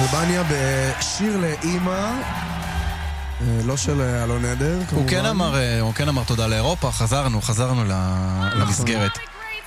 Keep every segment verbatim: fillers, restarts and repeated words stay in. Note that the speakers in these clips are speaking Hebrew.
אלבניה בשיר לאימא, לא של אלון עדר, כמובן. הוא כן אמר, הוא כן אמר תודה לאירופה, חזרנו, חזרנו למסגרת.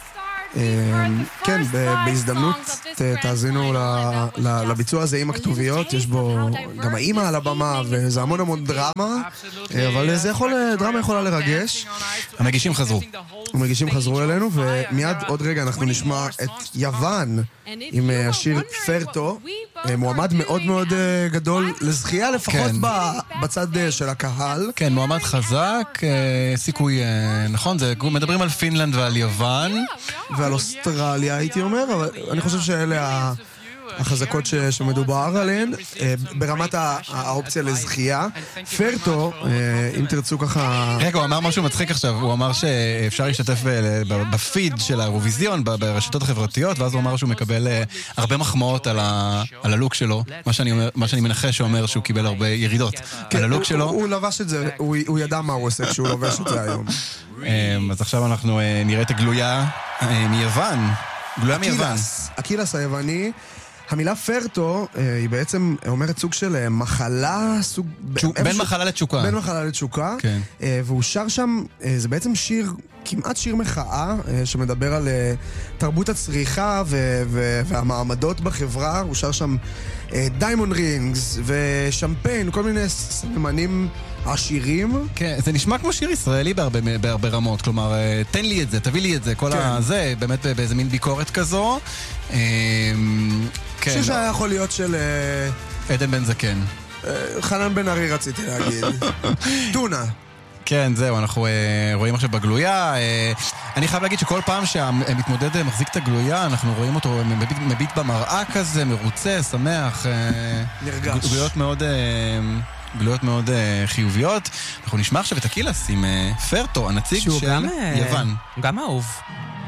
כן, בהזדמנות תאזינו לביצוע הזה עם הכתוביות, יש בו גם האימא על הבמה וזה המון המון דרמה, אבל זה יכול, דרמה יכולה לרגש. המגישים חזרו. המגישים חזרו אלינו, ומיד עוד רגע אנחנו נשמע את יוון עם השיר פרטו, מועמד מאוד מאוד גדול לזכייה, לפחות בצד של הקהל. כן, מועמד חזק, סיכוי, נכון, מדברים על פינלנד ועל יוון ועל אוסטרליה הייתי אומר, אבל אני חושב שאלה החזקות שמדובר עליהן ברמת האופציה לזכייה. פרטו, אם תרצו ככה... רגע, הוא אמר משהו מצחיק עכשיו, הוא אמר שאפשר להשתתף בפיד של האירוויזיון ברשתות החברתיות, ואז הוא אמר שהוא מקבל הרבה מחמאות על הלוק שלו, מה שאני מנחש שאומר שהוא קיבל הרבה ירידות על הלוק שלו. הוא לבש את זה, הוא ידע מה הוא עושה כשהוא לובש את זה היום. אז עכשיו אנחנו נראה את הגלויה מיוון. גלויה מיוון. אקילס היווני. המילה פרטו היא בעצם אומרת סוג של מחלה, סוג... בין מחלה לתשוקה. בין מחלה לתשוקה. כן. והוא שר שם, זה בעצם שיר, כמעט שיר מחאה, שמדבר על תרבות הצריכה והמעמדות בחברה. הוא שר שם דיימונד רינגס ושמפיין, כל מיני סממנים עשירים. כן, זה נשמע כמו שיר ישראלי בהרבה, בהרבה רמות, כלומר, תן לי את זה, תביא לי את זה, כל כן. הזה, באמת באיזה מין ביקורת כזו. כן. שיר שהיה יכול להיות של... עדן בן זקן. חנן בן ארי רציתי להגיד. טונה. כן, זהו, אנחנו uh, רואים עכשיו בגלויה. Uh, אני חייב להגיד שכל פעם שהמתמודד מחזיק את הגלויה, אנחנו רואים אותו מביט, מביט במראה כזה, מרוצה, שמח. Uh, נרגש. גלויות מאוד... Uh, גלויות מאוד uh, חיוביות. אנחנו נשמע עכשיו את אקילס עם uh, פרטו, הנציג של גם, יוון. גם אהוב.